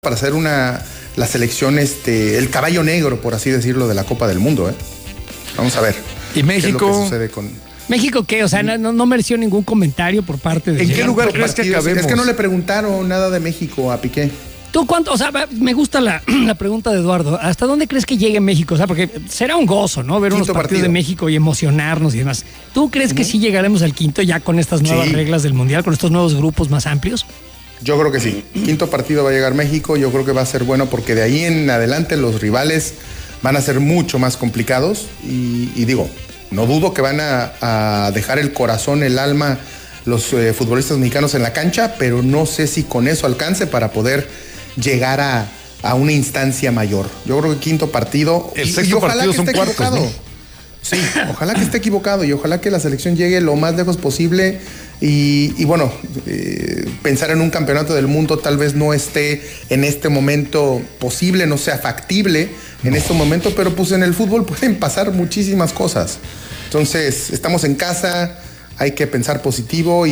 para ser la selección, el caballo negro, por así decirlo, de la Copa del Mundo, ¿eh? Vamos a ver. ¿Y México? ¿Qué es lo que sucede con ¿México qué? O sea, no mereció ningún comentario por parte de... ¿En qué lugar crees que acabemos? Es que no le preguntaron nada de México a Piqué. ¿Tú cuánto? O sea, me gusta la pregunta de Eduardo. ¿Hasta dónde crees que llegue México? O sea, porque será un gozo, ¿no? Ver unos partidos de México y emocionarnos y demás. ¿Tú crees que sí llegaremos al quinto ya con estas nuevas reglas del Mundial, con estos nuevos grupos más amplios? Yo creo que sí. Quinto partido va a llegar México. Yo creo que va a ser bueno porque de ahí en adelante los rivales van a ser mucho más complicados. Y digo, no dudo que van a dejar el corazón, el alma, los futbolistas mexicanos en la cancha, pero no sé si con eso alcance para poder llegar a una instancia mayor. Yo creo que quinto partido. El sexto partido son cuartos, ¿no? Sí, ojalá que esté equivocado y ojalá que la selección llegue lo más lejos posible y bueno, pensar en un campeonato del mundo tal vez no esté en este momento posible, no sea factible en este momento, pero pues en el fútbol pueden pasar muchísimas cosas. Entonces, estamos en casa, hay que pensar positivo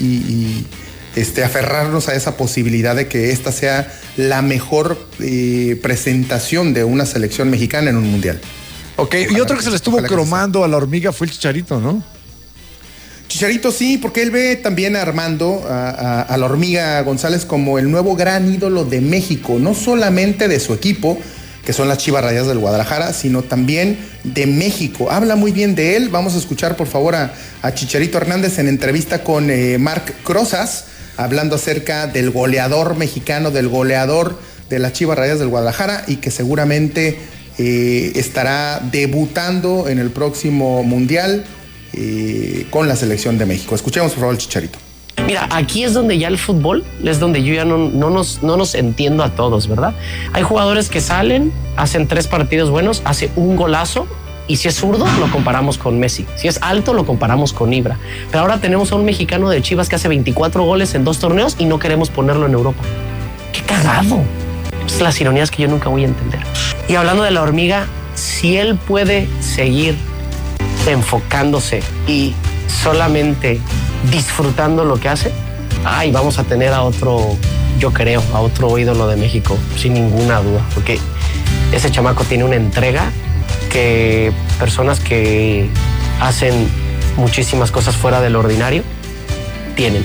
y aferrarnos a esa posibilidad de que esta sea la mejor presentación de una selección mexicana en un mundial. Ok, y otro que se le estuvo cromando a la hormiga fue el Chicharito, ¿no? Chicharito sí, porque él ve también a Armando, a la hormiga González, como el nuevo gran ídolo de México, no solamente de su equipo, que son las Chivas Rayadas del Guadalajara, sino también de México. Habla muy bien de él. Vamos a escuchar, por favor, a Chicharito Hernández en entrevista con Marc Crozas, hablando acerca del goleador mexicano, del goleador de las Chivas Rayadas del Guadalajara y que seguramente estará debutando en el próximo Mundial con la selección de México. Escuchemos por favor el Chicharito. Mira, aquí es donde ya el fútbol, es donde yo ya no nos entiendo a todos, ¿verdad? Hay jugadores que salen, hacen 3 partidos buenos, hace un golazo y si es zurdo lo comparamos con Messi, si es alto lo comparamos con Ibra. Pero ahora tenemos a un mexicano de Chivas que hace 24 goles en 2 torneos y no queremos ponerlo en Europa. ¡Qué cagado! Es las ironías que yo nunca voy a entender. Y hablando de la hormiga, si él puede seguir enfocándose y solamente disfrutando lo que hace, vamos a tener a otro, yo creo, a otro ídolo de México, sin ninguna duda, porque ese chamaco tiene una entrega que personas que hacen muchísimas cosas fuera del ordinario tienen.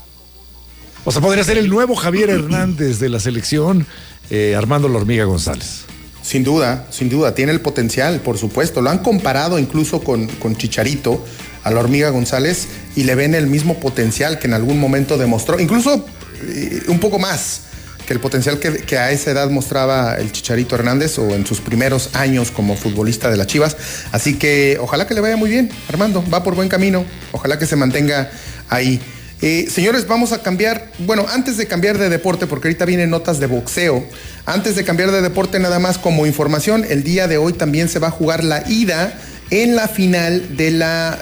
O sea, podría ser el nuevo Javier Hernández de la selección, Armando la Hormiga González. Sin duda, tiene el potencial, por supuesto. Lo han comparado incluso con Chicharito, a la Hormiga González, y le ven el mismo potencial que en algún momento demostró, incluso un poco más que el potencial que a esa edad mostraba el Chicharito Hernández o en sus primeros años como futbolista de las Chivas. Así que ojalá que le vaya muy bien, Armando, va por buen camino, ojalá que se mantenga ahí. Señores, vamos a cambiar, bueno, antes de cambiar de deporte, porque ahorita vienen notas de boxeo, antes de cambiar de deporte nada más como información, el día de hoy también se va a jugar la ida en la final de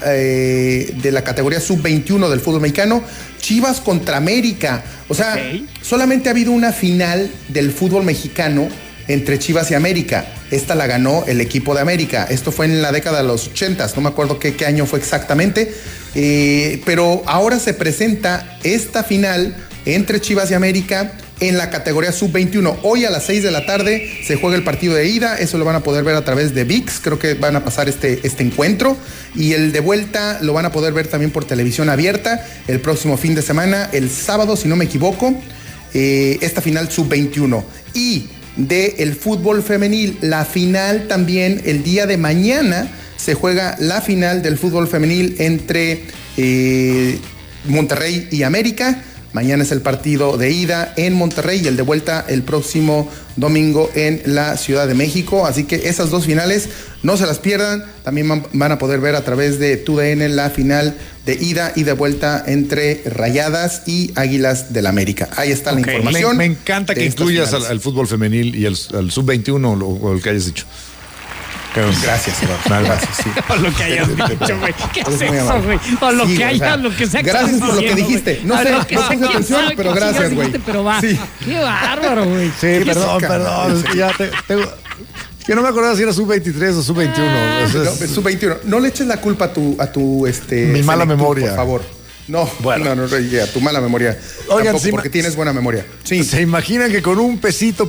la categoría sub-21 del fútbol mexicano, Chivas contra América. O sea, solamente ha habido una final del fútbol mexicano entre Chivas y América. Esta la ganó el equipo de América. Esto fue en la década de los 80s, no me acuerdo qué año fue exactamente, pero ahora se presenta esta final entre Chivas y América en la categoría sub-21. Hoy a las 6 de la tarde se juega el partido de ida, eso lo van a poder ver a través de ViX, creo que van a pasar este encuentro, y el de vuelta lo van a poder ver también por televisión abierta el próximo fin de semana, el sábado, si no me equivoco, esta final sub-21. Y del fútbol femenil, la final también el día de mañana se juega la final del fútbol femenil entre Monterrey y América. Mañana es el partido de ida en Monterrey y el de vuelta el próximo domingo en la Ciudad de México. Así que esas 2 finales no se las pierdan. También van a poder ver a través de TUDN la final de ida y de vuelta entre Rayadas y Águilas del América. Ahí está la información. Me encanta que incluyas al fútbol femenil y al sub-21 o el que hayas dicho. Gracias, Eduardo. Gracias, sí. O lo que hayas dicho, güey. ¿Qué es eso, güey? O lo que haya, lo que sea. Gracias por lo que dijiste. No sé, no puse atención, pero gracias, güey. Pero va. Sí. Qué bárbaro, güey. Sí, perdón. Es que ya que no me acordaba si era sub-23 o sub-21. Sub-21. No le eches la culpa a tu mi mala memoria. Por favor. No, bueno. No, a tu mala memoria. Oigan, tampoco, porque tienes buena memoria. Sí. ¿Se imaginan que con un pesito